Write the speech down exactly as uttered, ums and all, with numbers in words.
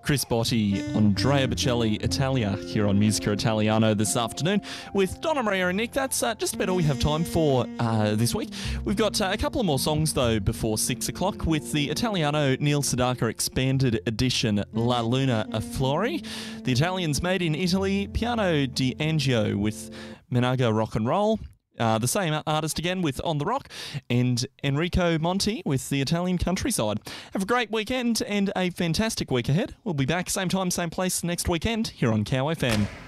Chris Botti, Andrea Bocelli, Italia here on Musica Italiano this afternoon with Donna Maria and Nick. That's uh, just about all we have time for uh, this week. We've got uh, a couple of more songs though before six o'clock with the Italiano Neil Sedaka expanded edition La Luna a Flori. The Italians made in Italy, Piano di Angio with Menaga Rock and Roll. Uh, the same artist again with On The Rock, and Enrico Monti with the Italian Countryside. Have a great weekend and a fantastic week ahead. We'll be back same time, same place next weekend here on Cow F M.